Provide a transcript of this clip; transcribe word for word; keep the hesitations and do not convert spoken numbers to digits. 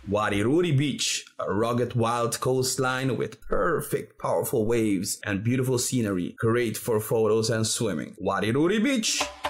Wariruri Beach, a rugged wild coastline with perfect powerful waves and beautiful scenery, great for photos and swimming. Wariruri Beach!